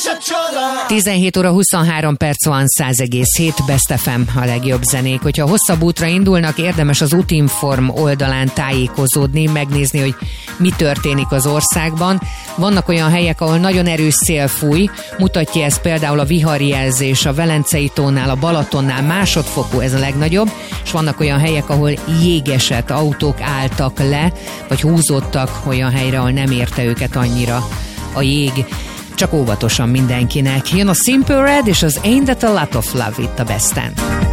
17 óra 23 perc van, 100,7 Best FM a legjobb zenék. Hogyha hosszabb útra indulnak, érdemes az Útinform oldalán tájékozódni, megnézni, hogy mi történik az országban. Vannak olyan helyek, ahol nagyon erős szél fúj, mutatja ez például a viharjelzés a Velencei tónál, a Balatonnál másodfokú, ez a legnagyobb, és vannak olyan helyek, ahol jégesett, autók álltak le, vagy húzódtak olyan helyre, ahol nem érte őket annyira a jég. Csak óvatosan mindenkinek. Jön a Simple Red és az Ain't That a Lot of Love itt a Besten.